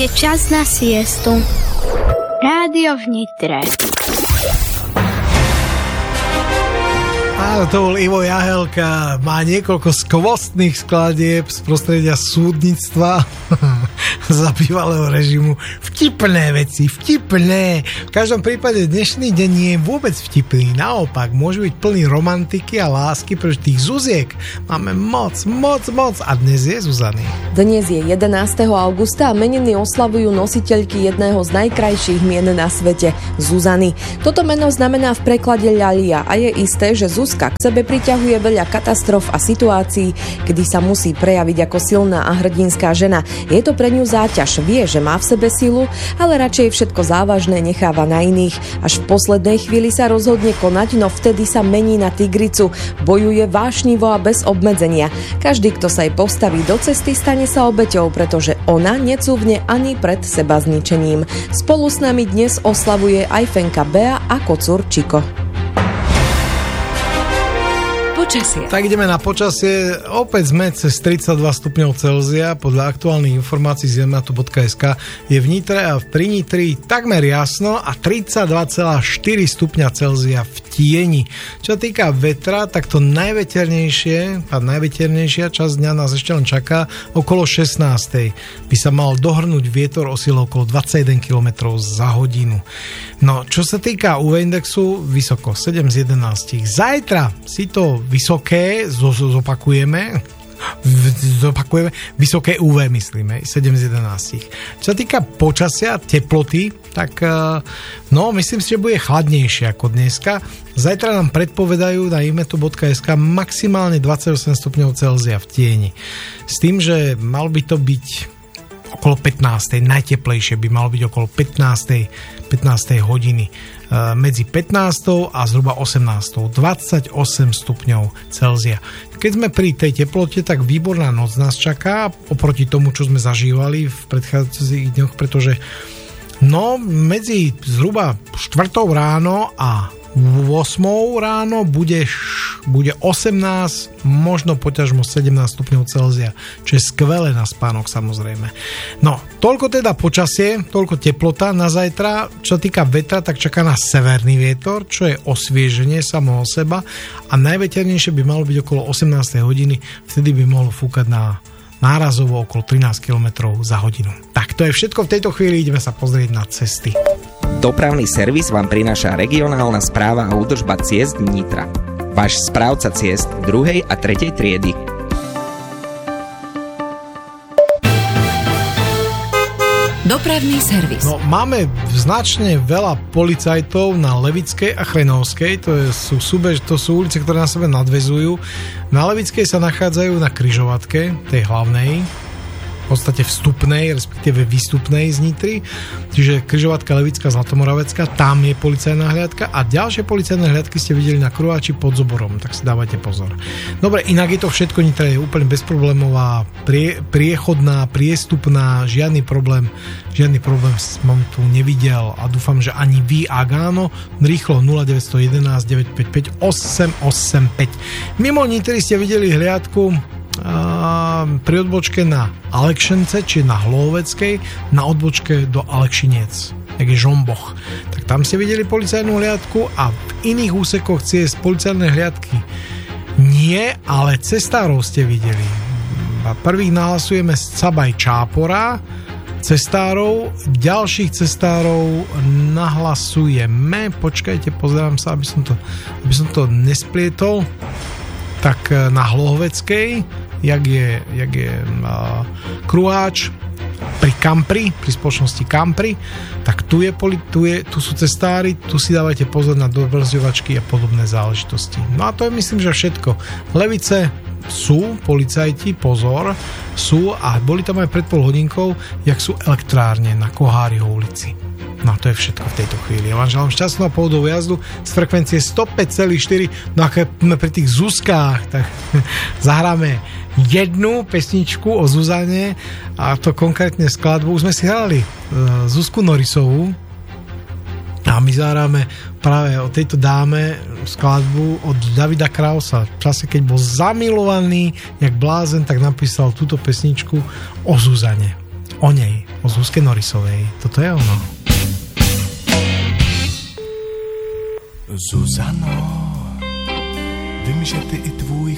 Je čas na siestu. Rádio v Nitre. Áno, to bol Ivo Jahelka. Má niekoľko skvostných skladieb z prostredia súdnictva za bývalého režimu. Vtipné veci, vtipné. V každom prípade dnešný deň nie je vôbec vtipný. Naopak, môže byť plný romantiky a lásky, pretože tých Zuziek máme moc. A dnes je Zuzany. Dnes je 11. augusta a meniny oslavujú nositeľky jedného z najkrajších mien na svete, Zuzany. Toto meno znamená v preklade ľalia a je isté, že Zuzka k sebe priťahuje veľa katastrof a situácií, kedy sa musí prejaviť ako silná a hrdinská žena. Je to pre ňu záťaž, vie, že má v sebe silu, ale radšej všetko závažné necháva na iných. Až v poslednej chvíli sa rozhodne konať, no vtedy sa mení na tigricu. Bojuje vášnivo a bez obmedzenia. Každý, kto sa jej postaví do cesty, stane sa obeťou, pretože ona necúvne ani pred seba zničením. Spolu s nami dnes oslavuje aj Fenka Bea a kocúr Čiko. Počasie. Tak ideme na počasie. Opäť sme cez 32 stupňov Celzia. Podľa aktuálnych informácií z zematu.sk je v Nitre a pri Nitri takmer jasno a 32,4 stupňa Celzia v tieni. Čo týka vetra, tak to najveternejšia časť dňa nás ešte len čaká. Okolo 16. by sa mal dohrnúť vietor o sile okolo 21 km za hodinu. No, čo sa týka UV indexu, vysoko 7 z 11. Zajtra si to vysoké zopakujeme, vysoké UV myslíme, 7 z 11. Čo sa týka počasia, teploty, tak myslím si, že bude chladnejšie ako dneska. Zajtra nám predpovedajú na imeto.sk maximálne 28 stupňov Celzia v tieni. S tým, že mal by to byť okolo 15. Najteplejšie by malo byť okolo 15. hodiny. Medzi 15. a zhruba 18. 28 stupňov Celzia. Keď sme pri tej teplote, tak výborná noc nás čaká oproti tomu, čo sme zažívali v predchádzajúcich dňoch, pretože medzi zhruba 4. ráno a 8. ráno bude 18, možno poťažmo 17 stupňov Celzia, čo je skvelé na spánok samozrejme. No, toľko teda počasie, toľko teplota na zajtra. Čo týka vetra, tak čaká nás severný vietor, čo je osvieženie samého seba a najveternejšie by malo byť okolo 18. hodiny, vtedy by mohlo fúkať na nárazovo okolo 13 km za hodinu. Tak, to je všetko v tejto chvíli, ideme sa pozrieť na cesty. Dopravný servis vám prináša regionálna správa a údržba ciest Nitra. Váš správca ciest 2. a 3. triedy. Dopravný servis. Máme značne veľa policajtov na Levickej a Chrenovskej, to sú ulice, ktoré na sebe nadväzujú. Na Levickej sa nachádzajú na križovatke, tej hlavnej, v podstate vstupnej, respektíve výstupnej z Nitry, čiže križovatka Levická Zlatomoravecká, tam je policajná hliadka a ďalšie policajné hliadky ste videli na Kruháči pod Zoborom, tak si dávajte pozor. Dobre, inak je to všetko, Nitra je úplne bezproblémová, priechodná, priestupná, žiadny problém som tu nevidel a dúfam, že ani vy, ak áno, rýchlo 0911 955 885. Mimo Nitry ste videli hliadku pri odbočke na Alekšence, či na Hlohoveckej, na odbočke do Alekšinec, tak je Žomboch. Tak tam ste videli policajnú hliadku a v iných úsekoch ciest policajné hliadky nie, ale cestárov ste videli. Prvých nahlasujeme z Cabaj Čápora, cestárov, ďalších cestárov nahlasujeme, počkajte, pozerám sa, aby som to nesplietol, tak na Hlohoveckej, jak je Kruháč pri Kampri, pri spoločnosti Kampri, tak tu sú cestári, tu si dávajte pozor na dobrzďovačky a podobné záležitosti. No a to je myslím, že všetko. Levice sú policajti, pozor, sú a boli tam aj pred pol hodinkou, jak sú elektrárne na Koháriho ulici. No to je všetko v tejto chvíli. Ja vám želám šťastnú a pohodovú jazdu z frekvencie 105,4. No a keď sme pri tých Zuzkách, tak zahráme jednu pesničku o Zuzane a to konkrétne skladbu. Už sme si hrali Zuzku Norisovú a my zahráme práve o tejto dáme skladbu od Davida Krausa. V čase, keď bol zamilovaný jak blázen, tak napísal túto pesničku o Zuzane. O nej, o Zuzke Norisovej. Toto je ono. Zuzano, vím, že ty i tvůj